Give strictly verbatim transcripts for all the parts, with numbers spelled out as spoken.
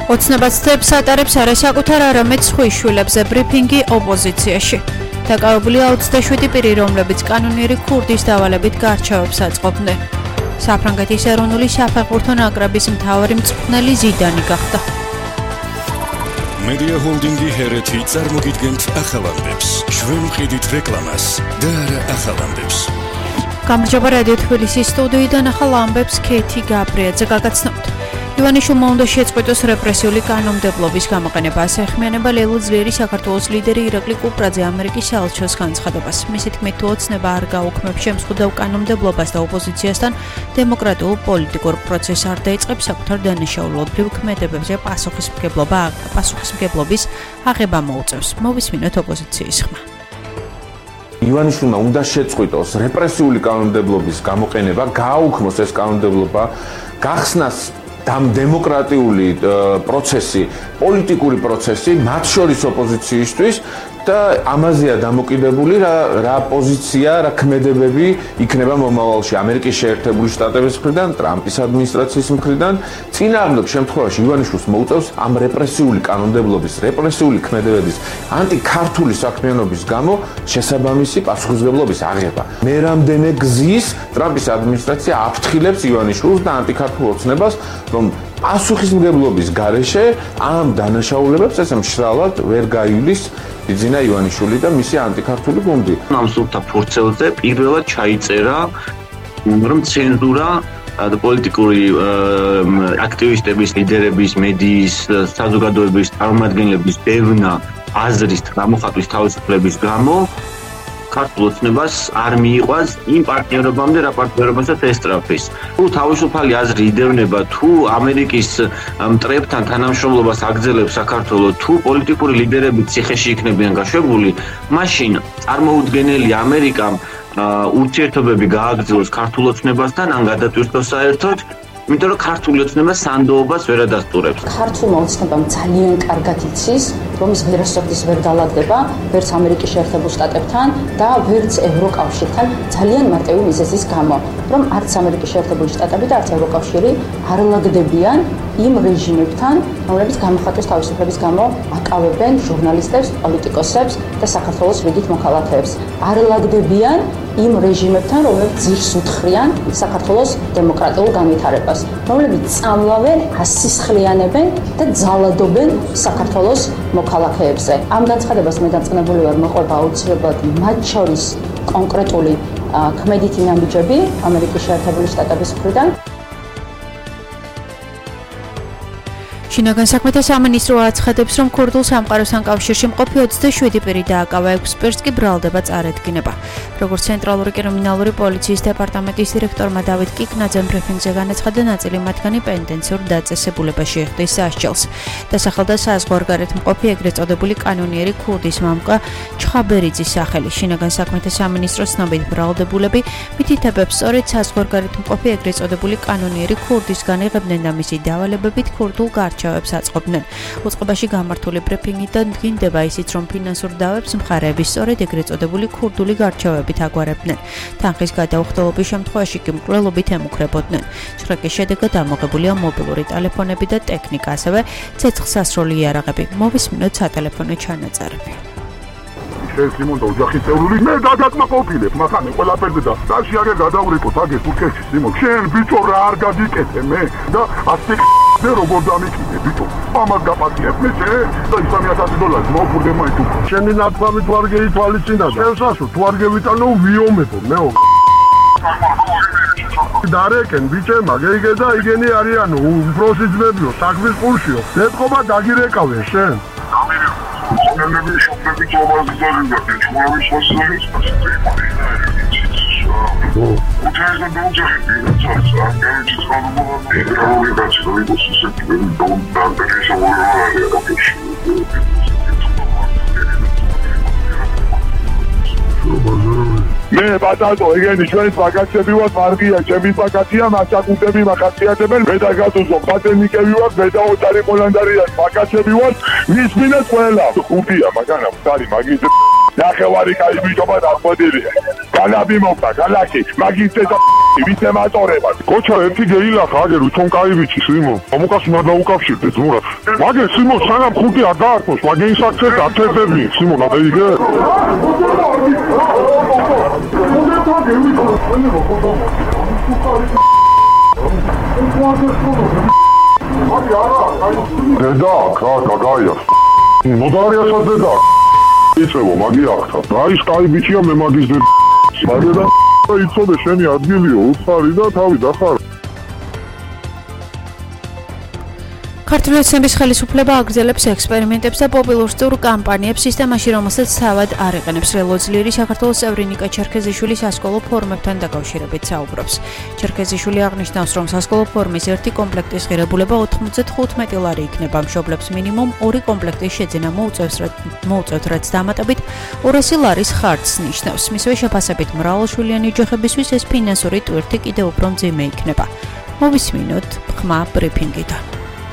ოცნებაცდებს ატარებს არა საკუთარ არამედ სხვის შვილებზე ბრიფინგი ოპოზიციაში. დაკავებულია ოცდაშვიდი პირი, რომლებიც კანონიერი ქურდის დავალებით გარჩევებს აწყობდნენ. საფრანგეთის ეროვნული საფეხბურთო ნაკრების მთავარი მწვრთნელი ზიდანი გახდა. მედია ჰოლდინგი ჰერეთი წარმოგიდგენთ ახალ ამბებს. ჩვენ ვყიდით რეკლამას და არა ახალ ამბებს. გამარჯობა რადიო თბილისის სტუდიიდან ახალ ამბებს ქეთი გაბრიაძე გაგაცნობთ. ივანიშვილმა უნდა შეწყვიტოს რეპრესიული კანონმდებლობის გამოყენება. ასე ეხმიანება ლეილო ძლიერი საქართველოს ლიდერი ირაკლი კუპრაძე ამერიკის საელჩოს განცხადებას. მისი თქმით, თუ ოცნება არ გაუქმებს შემსხვედავ კანონმდებლობას და ოპოზიციასთან დემოკრატიულ პოლიტიკურ პროცესს არ დაიწყებს, საკუთარ დანაშაულობრივ ქმედებებზე პასუხისმგებლობა პასუხისმგებლობის აღება მოუწევს. მოვისმინოთ ოპოზიციის ხმა. ივანიშვილმა უნდა შეწყვიტოს რეპრესიული კანონმდებლობის გამოყენება, გააუქმოს ეს კანონმდებლობა, გახსნას ამ დემოკრატიული პროცესი, პოლიტიკური პროცესი, მათ შორის ოპოზიციისთვის და ამაზეა დამოკიდებული რა რა პოზიცია, რა ქმედებები იქნება მომავალში ამერიკის შეერთებული შტატების მხრიდან, ტრამპის ადმინისტრაციის მხრიდან. წინააღმდეგ შემთხვევაში ივანიშვილს მოუწევს ამ რეპრესიული კანონმდებლობის, რეპრესიული ქმედებების, ანტიქართული საქმიანობის გამო შესაბამისი პასუხისმგებლობის აღება. მე რამდენი გზის ტრამპის ადმინისტრაცია აფრთხილებს ივანიშვილს და ანტიქართულ ოცნებას, რომ პასუხისმგებლობის გარეშე ამ დანაშაულებებს ესე მშრალად ვერ გაივლის იძინა ივანიშვილი და მისი ანტიქართული გუნდი. ამ სულთა ფურცელზე პირველად ჩაიწერა რომ ცენზურა და პოლიტიკური აქტივისტების, ლიდერების, მედიის, საზოგადოების წარმომადგენლების ბევრნა აზრის გამოხატვის თავისუფლების გამო ქართულ ოცნებას არ მიიყვას იმ პარტნიორობამდე, რა პარტნიორობასაც ესწრაფის. თუ თავისუფალი აზრი იდევნება, თუ ამერიკის მტრებთან თანამშრომლობას აგრძელებს საქართველოს, თუ პოლიტიკური ლიდერები ციხეში იქნებიან გაშვებული, მაშინ წარმოუდგენელი ამერიკამ ურთიერთობები გააგრძელოს ქართულ ოცნებასთან, ან გადატვირთოს საერთოდ, იმიტომ რომ ქართული ოცნება სანდოობას ვერ ადასტურებს. ქართულმა ოცნებამ ძალიან კარგად იცის, რომ ვერასოდეს ვერ დალაგდება, ვერც ამერიკის შეერთებულ შტატებთან და ვერც ევროკავშირთან ძალიან მარტივი მიზეზის გამო, რომ არც ამერიკის შეერთებული შტატები და არც ევროკავშირი არ ლაგდებიან იმ რეჟიმებთან, რომლებიც გამოხატვის თავისუფლების გამო აკავებენ ჟურნალისტებს, პოლიტიკოსებს და საქართველოს რიგით მოქალაქეებს. არ ლაგდებიან იმ რეჟიმებთან, რომლებიც ძირს უთხრიან საქართველოს დემოკრატიულ განვითარებას, რომლებიც წამლავენ, ასისხლიანებენ და ძალადობენ საქართველოს მოქალაქეებზე. ამ განცხადებას მე დაწუნებული ვარ, მოყვება აუცილებლად მათ შორის კონკრეტული ქმედითი ნაბიჯები ამერიკის შეერთებული შტატების მხრიდან. შინაგან საქმეთა სამინისტრო აცხადებს, რომ ქურდულ სამყაროსთან კავშირში მყოფი ოცდაშვიდი პირი დააკავა, ექვს პირს კი ბრალდება წარედგინება. როგორც ცენტრალური კრიმინალური პოლიციის დეპარტამენტის დირექტორმა დავით კიკნაძემ ბრიფინგზე განაცხადა, ნაწილი მათგანი პენტენციურ დაწესებულებაში იხდის სასჯელს. დასახელდა საზღვარგარეთ მყოფი ეგრეთ წოდებული კანონიერი ქურდის მამკა ჩხაბერიძის სახელი. შინაგან საქმეთა სამინისტროს ცნობით, ბრალდებულები მითითებებს სწორედ საზღვარგარეთ მყოფი ეგრეთ წოდებული კანონიერი ქურდისგან იღებდნენ და მისი დავალებებით ქურდულ გარჩევებს აწყობდნენ. უწყებაში გამართული ბრიფინგიდან დგინდება ისიც, რომ ფინანსურ დავებს მხარეები სწორედ ეგრეთ წოდებული ქურდული გარჩევებით აგვარებდნენ. თანხის გადაუხდელობის შემთხვევაში კი მკვლელობით ემუქრებოდნენ. ჩხრეკის შედეგად ამოღებულია მობილური ტელეფონები და ტექნიკა, ასევე ცეცხლსასროლი იარაღები. მოვისმინოთ სატელეფონო ჩანაწერები. ეს იმონდა ოჯახის წევრული მე დაგაკმაყოფილებ მახანე ყველაფერზე და დაში აგერ გადავრეკოთ აგერ თურქეთში სიმო შენ ბიჭო რა არ გაგიკეთე მე და ასეთი ზე როგორ დამიკიდე ბიჭო ამას გაპატიებ მე შენ და ისამი ათასი დოლარი მოვფურდე მაინც თუ შენი ნათქვამი თუ არ გეითვალისწინა შევსაშო თუ არ გევიტანო ვიომებო მეო დარეკენ ბიჭემა გეიგე და იგენი არიანო უფროსი ძმებიო საქმის ყურშიო ეთყობა დაგირეკავენ შენ Nemmeno so che trovo da arrivare, ci vuole rispondere Oh, okay, dann dann ja, das heißt, dann ist es gerade mal, ich glaube, wir werden schon wieder so sind, dann dann bin ich schon mal, მე ბატონო, ეგენი ჩვენი ვაკაციები ვართ, მარგია, ჩემი ვაკაცია, მასაკუთები ვაკაციებენ, მე და გაწუზო, პატენიკები ვართ, მე და ოთარი პოლანდარია, ვაკაციები ვართ, მისმინეთ ყველა. ხუთია, მაგანა, ხარი, მაგის ნახევარი კაი ბიჭობა და ხოდილი. გალაბი მოხდა, გალაკი, მაგის ვით ემატორებად. კოჩა ერთი გეილახა აგერ ვითომ კაი ვიცი სიმო. მომუკას უნდა დაუკავშირდეთ ზურა. მაგე სიმო სანამ ხუთი არ დაარქვეს, მაგენ საქცეს აცერდები სიმო გადაიგე. დედა, კაკა, გაიას. მოდარიასაც დედა. იცევო, მაგი ახთა. რაის კაი ბიჭია მე მაგის დედა. მაგე და იცოდე შენი ადგილიო, უცხარი და თავი დახარ. ქართული ოცნების ხელისუფლება აგრძელებს ექსპერიმენტებს და პოპულისტურ კამპანიებს სისტემაში, რომელსაც თავად არ იყენებს. რელოძლიერი საქართველოს წევრი ნიკა ჩერქეზიშვილი სასკოლო ფორმებთან დაკავშირებით საუბრობს. ჩერქეზიშვილი აღნიშნავს, რომ სასკოლო ფორმის ერთი კომპლექტის ღირებულება ოთხმოცდახუთმეტი ლარი იქნება. მშობლებს მინიმუმ ორი კომპლექტის შეძენა მოუწევთ, რაც დამატებით ორასი ლარის ხარჯს ნიშნავს. მისივე შეფასებით, მრავალშვილიანი ოჯახებისთვის ეს ფინანსური ტვირთი კიდევ უფრო მძიმე იქნება. მოვისმინოთ ხმა ბრიფინგიდან.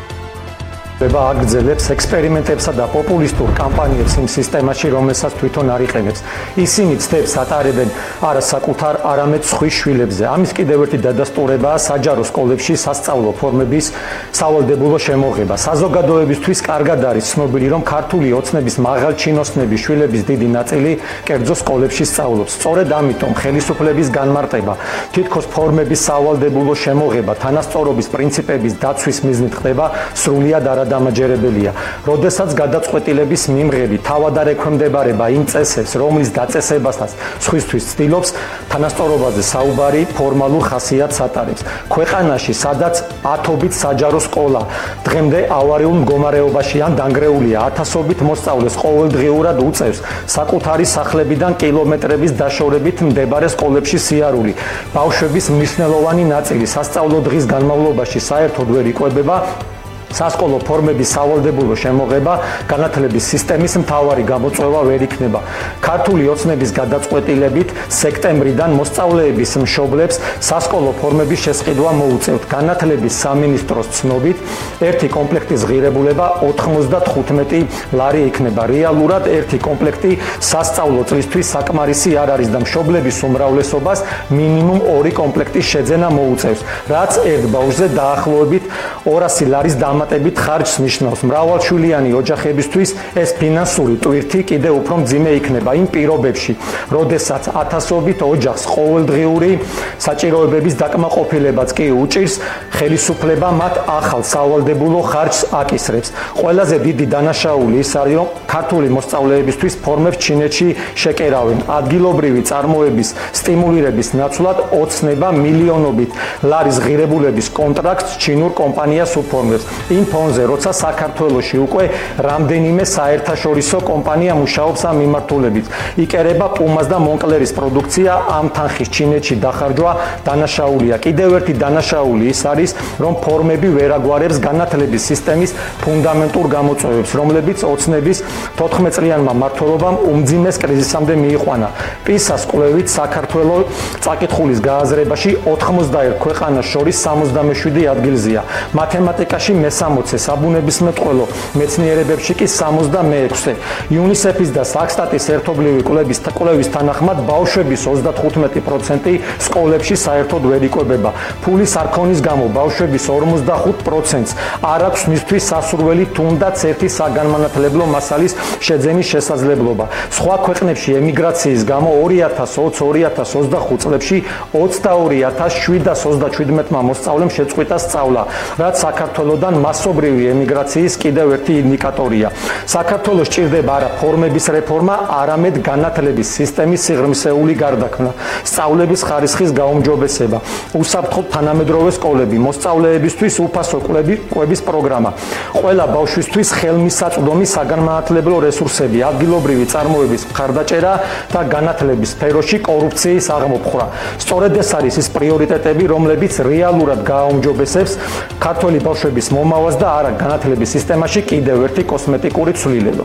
აგრძელებს ექსპერიმენტებსა და პოპულისტურ კამპანიებს იმ სისტემაში, რომელსაც თვითონ არ იყენებს. ისინი ცდებს ატარებენ არა საკუთარ, არამედ სხვის შვილებზე. ამის კიდევ ერთი დადასტურებაა საჯარო სკოლებში სასწავლო ფორმების სავალდებულო შემოღება. საზოგადოებისთვის კარგად არის ცნობილი, რომ ქართული ოცნების მაღალჩინოსნების შვილების დიდი ნაწილი კერძო სკოლებში სწავლობს. სწორედ ამიტომ ხელისუფლების განმარტება, თითქოს ფორმების სავალდებულო შემოღება თანასწორობის პრინციპების დაცვის მიზნით ხდება სრულიად არა დამაჯერებელია. როდესაც გადაწყვეტილების მიმღები თავად არ ექვემდებარება იმ წესებს, რომლის დაწესებასაც სხვისთვის ცდილობს, თანასწორობაზე საუბარი ფორმალურ ხასიათს ატარებს. ქვეყანაში, სადაც ათობით საჯარო სკოლა დღემდე ავარიულ მდგომარეობაში ან დანგრეულია, ათასობით მოსწავლეს ყოველდღიურად უწევს საკუთარი სახლებიდან კილომეტრების დაშორებით მდებარე სკოლებში სიარული. ბავშვების მნიშვნელოვანი ნაწილი სასწავლო დღის განმავლობაში საერთოდ ვერ იკვებება. სასკოლო ფორმების სავალდებულო შემოღება განათლების სისტემის მთავარი გამოწვევა ვერ იქნება. ქართული ოცნების გადაწყვეტილებით სექტემბრიდან მოსწავლეების მშობლებს სასკოლო ფორმების შესყიდვა მოუწევთ. განათლების სამინისტროს ცნობით ერთი კომპლექტის ღირებულება ოთხმოცდახუთმეტი ლარი იქნება. რეალურად ერთი კომპლექტი სასწავლო წლისთვის საკმარისი არ არის და მშობლების უმრავლესობას მინიმუმ ორი კომპლექტის შეძენა მოუწევს, რაც ერთ ბავშვზე დაახლოებით ორასი ლარის დამატებით ხარჯს ნიშნავს. მრავალშვილიანი ოჯახებისთვის ეს ფინანსური ტვირთი კიდევ უფრო მძიმე იქნება იმ პირობებში, როდესაც ათასობით ოჯახს ყოველდღიური საჭიროებების დაკმაყოფილებაც კი უჭირს, ხელისუფლება მათ ახალ სავალდებულო ხარჯს აკისრებს. ყველაზე დიდი დანაშაული ის არის, რომ ქართული მოსწავლეებისთვის ფორმებს ჩინეთში შეკერავენ. ადგილობრივი წარმოების სტიმულირების ნაცვლად ოცნება მილიონობით ლარის ღირებულების კონტრაქტს ჩინურ კომპანიას უფორმებს. იმ ფონზე, როცა საქართველოში უკვე რამდენიმე საერთაშორისო კომპანია მუშაობს ამ მიმართულებით, იკერება პუმას და მონკლერის პროდუქცია, ამ თანხის ჩინეთში დახარჯვა დანაშაულია. კიდევ ერთი დანაშაული ის არის, რომ ფორმები ვერ აგვარებს განათლების სისტემის ფუნდამენტურ გამოწვევებს, რომლებიც ოცნების თოთხმეტ წლიანმა მმართველობამ უმძიმეს კრიზისამდე მიიყვანა. პისას კვლევით საქართველოს წაკითხulis გააზრებაში ოთხმოცდაერთ ქვეყანას შორის სამოცდამეშვიდე ადგილზეა. მათემატიკაში მესამოცე, საბუნებისმეტყველო მეცნიერებებში კი სამოცდამეექვსე. იუნისეფის და საქსტატის ერთობლივი კვლევის კვლევის თანახმად ბავშვების ოცდახუთმეტი პროცენტი სკოლებში საერთოდ ვერ იკვებება. ფულის არ ქონის გამო ბავშვების ორმოცდახუთ პროცენტს არ აქვს მისთვის სასურველი თუნდაც ერთი საგანმანათლებლო მასალის შეძენის შესაძლებლობა. სხვა ქვეყნებში ემიგრაციის გამო ორი ათას ოცი ორი ათას ოცდახუთ წლებში ოცდაორი ათას შვიდას ოცდაჩვიდმეტმა მოსწავლემ შეწყვიტა სწავლა, რაც საქართველოსთან მასობრივი ემიგრაციის კიდევ ერთი ინდიკატორია. საქართველოს ჭირდება არა ფორმების რეფორმა, არამედ განათლების სისტემის სიღრმისეული გარდაქმნა, სწავლების ხარისხის გაუმჯობესება, უსაფრთხო თანამედროვე სკოლები, მოსწავლეებისთვის უფასო კვების პროგრამა, ყველა ბავშვისთვის ხელმისაწვდომი საგანმანათლებლო რესურსები, ადგილობრივი წარმოების მხარდაჭერა და განათლების სფეროში კორუფციის აღმოფხვრა. სწორედ ეს არის ის პრიორიტეტები, რომლებიც რეალურად გააუმჯობესებს ქართული ბავშვების მომავალს და არა განათლების სისტემაში კიდევ ერთი კოსმეტიკური ცვლილება.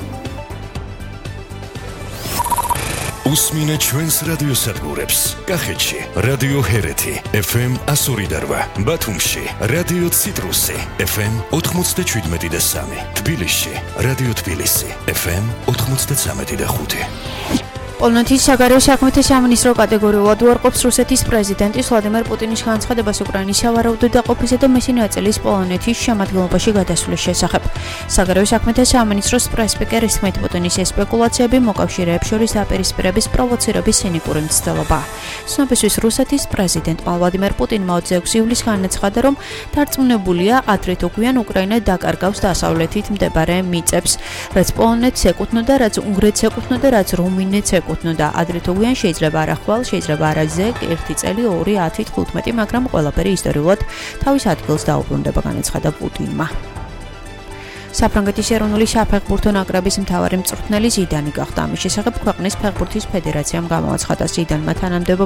უსმინე ჩვენს რადიოსადგურებს. კახეთში რადიო ჰერეთი ეფ ემ ასორი და რვა, ბათუმში რადიო ციტრუსი ეფ ემ ოთხმოცდაჩვიდმეტი და სამი, თბილისში რადიო თბილისი ეფ ემ ოთხმოცდაცამეტი და ხუთი. პოლონეთის საგარეო საქმეთა სამინისტრო კატეგორიულად უარყოფს რუსეთის პრეზიდენტის ვლადიმერ პუტინის განცხადებას უკრაინის სავარაუდო დაყოფისა და მისი ნაწილის პოლონეთის შემადგენლობაში გადასვლის შესახებ. საგარეო საქმეთა სამინისტროს პრესპიკერის თქმით, პუტინის ეს სპეკულაციები მოკავშირეებს შორის დაპირისპირების პროვოცირების სინიკური მცდელობაა. ცნობისთვის რუსეთის პრეზიდენტმა ვლადიმერ პუტინმა ოცი ექვსი ივლისს განაცხადა, რომ დარწმუნებულია ადრე თუ გვიან უკრაინა დაკარგავს დასავლეთით მდებარე მიწებს, რაც პოლონეთს ეკუთვნოდა, რაც უნგრეთს ეკუთვნოდა, რაც რუმინეთს ეკუთვნოდა. ადრე თუ გვიან შეიძლება არა ხვალ, შეიძლება არა ზეგ, ერთი წელი, ორი, ათი, თხუთმეტი, მაგრამ ყველაფერი ისტორიულად თავის ადგილს დაუბრუნდება, განაცხადა პუტინმა. საფრანგეთის ეროვნული საფეხბურთო ნაკრების მთავარი მწვრთნელი ზიდანი გახდა. ამის შესახებ ქვეყნის ფეხბურთის ფედერაციამ გამოაცხადა. ზიდანმა თანამდებობა